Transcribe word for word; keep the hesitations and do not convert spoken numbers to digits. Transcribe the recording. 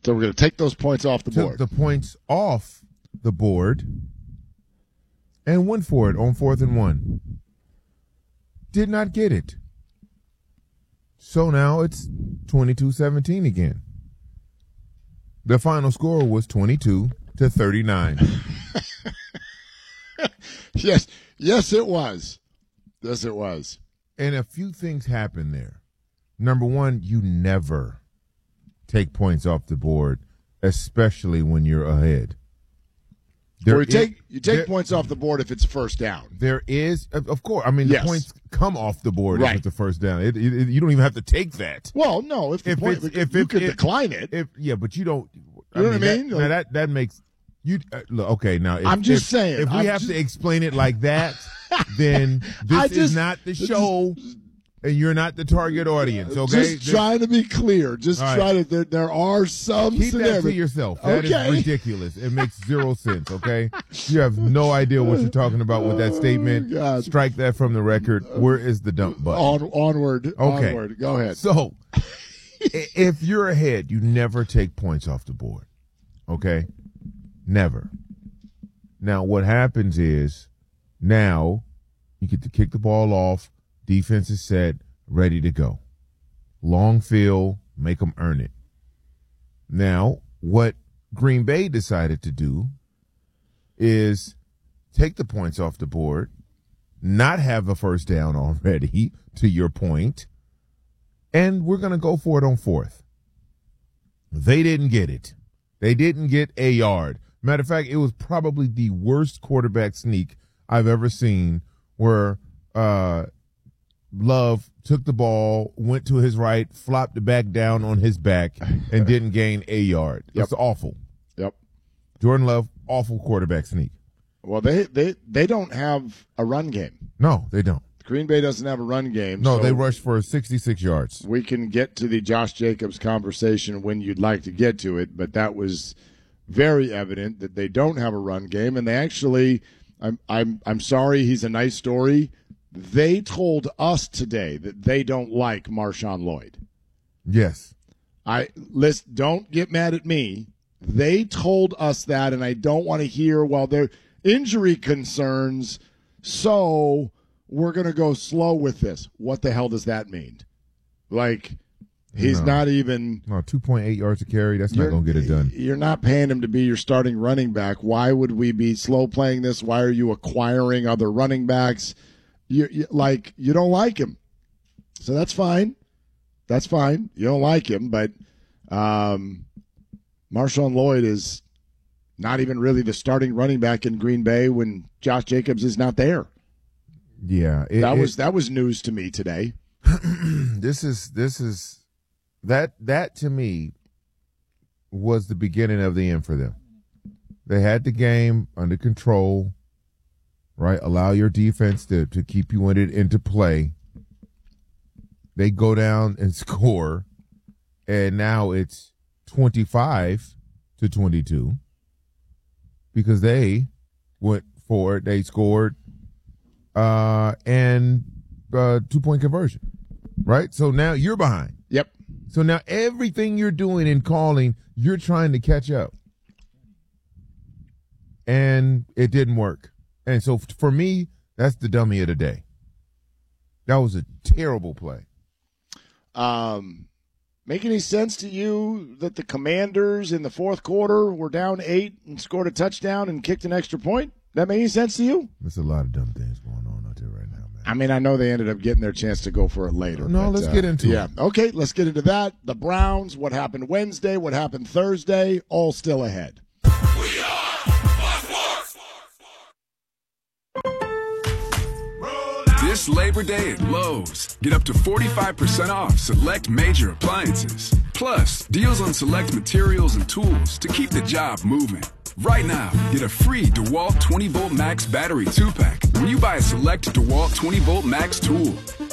So we're going to take those points off the took board. the points off the board and went for it on fourth and one. Did not get it. So now it's twenty-two seventeen again. The final score was twenty-two to thirty-nine. yes, yes, it was. Yes, it was. And a few things happened there. Number one, you never take points off the board, especially when you're ahead. There or you take, you take there, points off the board if it's first down. There is, of course. I mean, the yes. points come off the board right. if it's a first down. It, it, it, you don't even have to take that. Well, no. If the if point, if you it, could it, decline it. If, yeah, but you don't. You I know mean, what I mean? That, like, now that that makes you uh, look okay. Now, if, I'm just if, saying. If we I'm have just, to explain it like that, then this just, is not the show. Just, And you're not the target audience, okay? Just trying to be clear. Just right. try to. There, there are some. Keep scenarios. that to yourself. That okay. is ridiculous. It makes zero sense, okay? You have no idea what you're talking about with that statement. Oh, strike that from the record. Where is the dump button? On, onward. Okay. Onward. Go ahead. So, if you're ahead, you never take points off the board, okay? Never. Now, what happens is now you get to kick the ball off. Defense is set, ready to go. Long field, make them earn it. Now, what Green Bay decided to do is take the points off the board, not have a first down already, to your point, and we're going to go for it on fourth. They didn't get it. They didn't get a yard. Matter of fact, it was probably the worst quarterback sneak I've ever seen where uh, Love took the ball, went to his right, flopped it back down on his back, and didn't gain a yard. That's yep. awful. Yep. Jordan Love, awful quarterback sneak. Well, they, they, they don't have a run game. No, they don't. Green Bay doesn't have a run game. No, so they rushed for sixty-six yards. We can get to the Josh Jacobs conversation when you'd like to get to it, but that was very evident that they don't have a run game, and they actually I'm I'm I'm sorry, he's a nice story. They told us today that they don't like Marshawn Lloyd. Yes. I listen, don't get mad at me. They told us that, and I don't want to hear, well, they're injury concerns, so we're going to go slow with this. What the hell does that mean? Like, he's no. not even – No, two point eight yards to carry, that's not going to get it done. You're not paying him to be your starting running back. Why would we be slow playing this? Why are you acquiring other running backs? You, you like you don't like him, so that's fine. That's fine. You don't like him, but um, Marshawn Lloyd is not even really the starting running back in Green Bay when Josh Jacobs is not there. Yeah, it, that it, was that was news to me today. this is this is that that to me was the beginning of the end for them. They had the game under control. Right, allow your defense to, to keep you in it into play. They go down and score, and now it's twenty-five to twenty-two because they went for it. They scored, uh, and uh, two point conversion. Right, so now you're behind. Yep. So now everything you're doing and calling, you're trying to catch up, and it didn't work. And so for me, that's the dummy of the day. That was a terrible play. Um, make any sense to you that the Commanders in the fourth quarter were down eight and scored a touchdown and kicked an extra point? That make any sense to you? There's a lot of dumb things going on out there right now, man. I mean, I know they ended up getting their chance to go for it later. No, but, let's uh, get into yeah. it. Yeah, okay, let's get into that. The Browns, what happened Wednesday, what happened Thursday, all still ahead. We are This Labor Day at Lowe's, get up to forty-five percent off select major appliances. Plus, deals on select materials and tools to keep the job moving. Right now, get a free DeWalt twenty volt Max battery two pack when you buy a select DeWalt twenty volt Max tool.